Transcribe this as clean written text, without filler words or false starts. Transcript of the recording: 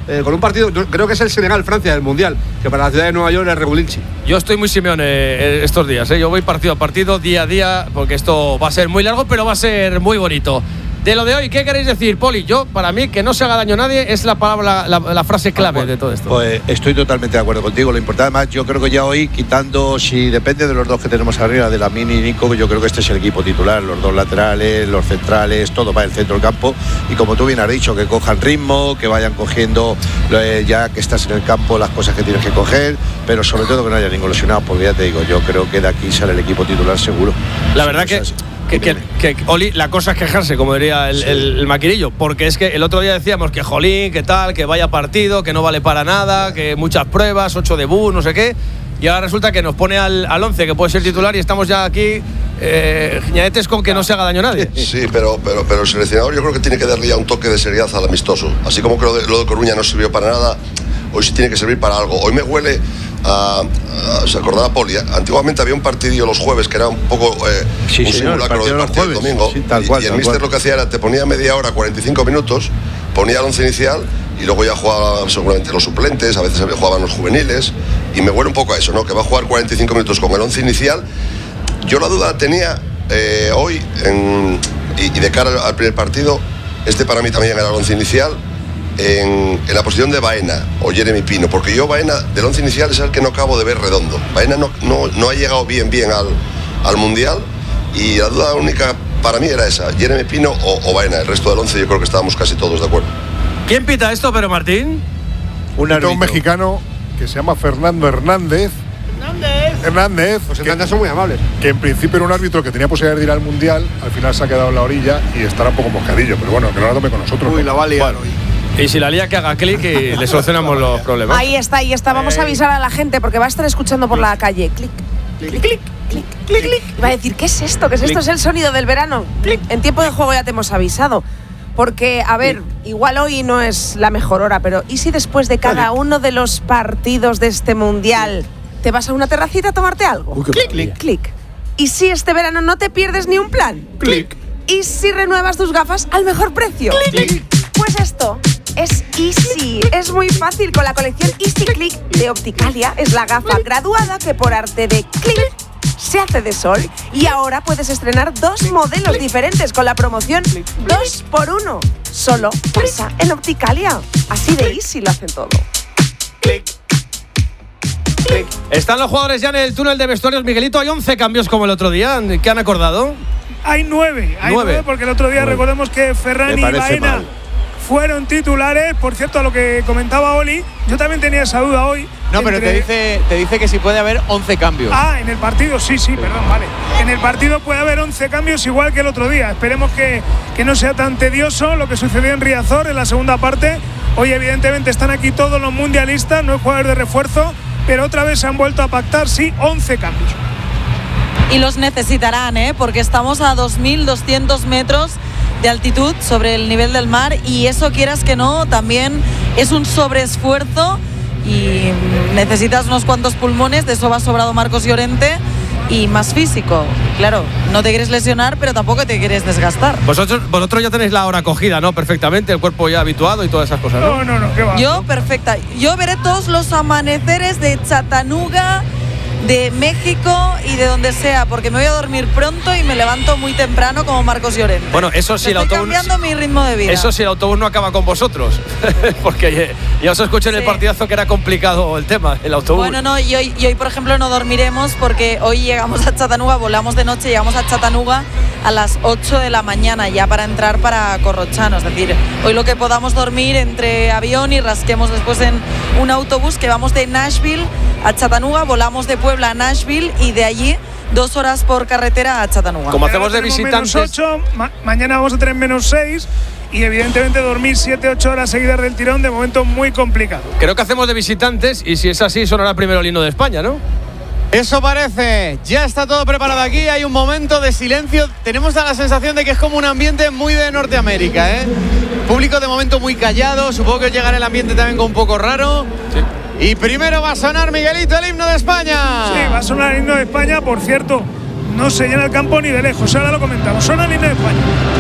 con un partido, creo que es el Senegal-Francia del Mundial, que para la ciudad de Nueva York es regulinchi. Yo estoy muy Simeone estos días, yo voy partido a partido, día a día, porque esto va a ser muy largo, pero va a ser muy bonito. De lo de hoy, ¿qué queréis decir, Poli? Yo, para mí, que no se haga daño a nadie es la palabra, la frase clave de todo esto. Pues estoy totalmente de acuerdo contigo. Lo importante, además, yo creo que ya hoy, quitando, si depende de los dos que tenemos arriba, de Lamine y Nico, yo creo que este es el equipo titular. Los dos laterales, los centrales, todo va en el centro del campo. Y como tú bien has dicho, que cojan ritmo, que vayan cogiendo, ya que estás en el campo, las cosas que tienes que coger, pero sobre todo que no haya ningún lesionado, porque ya te digo, yo creo que de aquí sale el equipo titular seguro. La verdad que Oli, la cosa es quejarse, como diría el maquinillo, porque es que el otro día decíamos que jolín, que tal, que vaya partido, que no vale para nada, que muchas pruebas, 8 debuts, no sé qué, y ahora resulta que nos pone al 11, que puede ser titular, y estamos ya aquí giñadetes con que no se haga daño a nadie. Sí, pero el seleccionador yo creo que tiene que darle ya un toque de seriedad al amistoso. Así como que lo de Coruña no sirvió para nada, hoy sí tiene que servir para algo. Hoy me huele se acordaba Poli, antiguamente había un partidillo los jueves que era un poco un simulacro del partido del domingo, sí, y el míster lo que hacía era te ponía media hora, 45 minutos, ponía el 11 inicial y luego ya jugaban seguramente los suplentes, a veces jugaban los juveniles, y me huele un poco a eso, ¿no? Que va a jugar 45 minutos con el 11 inicial. Yo la duda tenía hoy y de cara al primer partido, para mí también era el 11 inicial. En la posición de Baena o Jeremy Pino, porque yo Baena del 11 inicial es el que no acabo de ver redondo. Baena no ha llegado bien al Mundial, y la duda única para mí era esa, Jeremy Pino o Baena. El resto del 11 yo creo que estábamos casi todos de acuerdo. ¿Quién pita esto, pero Martín? Un mexicano que se llama Fernando Hernández. Los hernández son muy amables. Que en principio era un árbitro que tenía posibilidad de ir al Mundial, al final se ha quedado en la orilla y estará un poco moscadillo, pero bueno, que no la tome con nosotros. Uy, la va a liar hoy. Y si la lía, que haga clic y le solucionamos los problemas. Ahí está. Vamos a avisar a la gente porque va a estar escuchando por la calle. Clic, clic, clic, clic, clic, clic. Va a decir, ¿qué es esto? ¿Qué es esto? Es el sonido del verano. Clic. En tiempo de juego ya te hemos avisado. Porque, a ver, igual hoy no es la mejor hora, pero ¿y si después de cada uno de los partidos de este Mundial te vas a una terracita a tomarte algo? Clic, clic, clic. ¿Y si este verano no te pierdes ni un plan? Clic. ¿Y si renuevas tus gafas al mejor precio? Clic. Pues esto es Easy. Es muy fácil con la colección Easy Click de Opticalia. Es la gafa graduada que por arte de clic se hace de sol. Y ahora puedes estrenar 2 modelos diferentes con la promoción 2x1. Solo pasa en Opticalia. Así de easy lo hacen todo. Están los jugadores ya en el túnel de vestuarios. Miguelito, hay 11 cambios como el otro día. ¿Qué han acordado? Hay 9. Hay 9 porque el otro día recordemos que Ferran y Baena fueron titulares. Por cierto, a lo que comentaba Oli, yo también tenía esa duda hoy. No, pero te dice que sí puede haber 11 cambios. En el partido, sí, perdón, vale. En el partido puede haber 11 cambios igual que el otro día. Esperemos que no sea tan tedioso lo que sucedió en Riazor en la segunda parte. Hoy evidentemente están aquí todos los mundialistas, no hay jugadores de refuerzo, pero otra vez se han vuelto a pactar, sí, 11 cambios. Y los necesitarán, porque estamos a 2.200 metros de altitud sobre el nivel del mar, y eso, quieras que no, también es un sobreesfuerzo y necesitas unos cuantos pulmones. De eso va sobrado Marcos Llorente, y más físico. Claro, no te quieres lesionar, pero tampoco te quieres desgastar. Vosotros ya tenéis la hora cogida, ¿no? Perfectamente, el cuerpo ya habituado y todas esas cosas, ¿no? No, ¿qué va? Yo, perfecta. Yo veré todos los amaneceres de Chattanooga, de México y de donde sea, porque me voy a dormir pronto y me levanto muy temprano como Marcos Llorente. Bueno, eso sí, el autobús. Estoy cambiando mi ritmo de vida. Eso sí, el autobús no acaba con vosotros. Porque ya os escuché en el partidazo que era complicado el tema, el autobús. Bueno, no, y hoy, por ejemplo, no dormiremos porque hoy llegamos a Chattanooga, volamos de noche, llegamos a Chattanooga a las 8 de la mañana ya para entrar para Corrochano. Es decir, hoy lo que podamos dormir entre avión y rasquemos después en un autobús que vamos de Nashville a Chattanooga, volamos de Puebla a Nashville y de allí 2 horas por carretera a Chattanooga. Como hacemos de visitantes, -8, mañana vamos a tener -6 y evidentemente dormir 7-8 horas seguidas del tirón, de momento muy complicado. Creo que hacemos de visitantes y si es así sonará primero el himno de España, ¿no? Eso parece. Ya está todo preparado aquí, hay un momento de silencio. Tenemos la sensación de que es como un ambiente muy de Norteamérica, Público de momento muy callado, supongo que llegará el ambiente también con un poco raro. Sí. Y primero va a sonar, Miguelito, el himno de España. Sí, va a sonar el himno de España, por cierto, no se llena el campo ni de lejos, ahora lo comentamos, suena el himno de España.